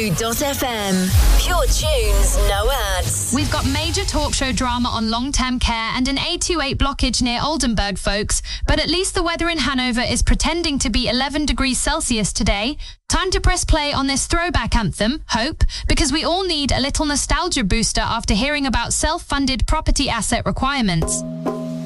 102.fm. Pure tunes, no ads. We've got major talk show drama on long-term care and an A28 blockage near Oldenburg, folks. But at least the weather in Hanover is pretending to be 11 degrees Celsius today. Time to press play on this throwback anthem, Hope, because we all need a little nostalgia booster after hearing about self-funded property asset requirements.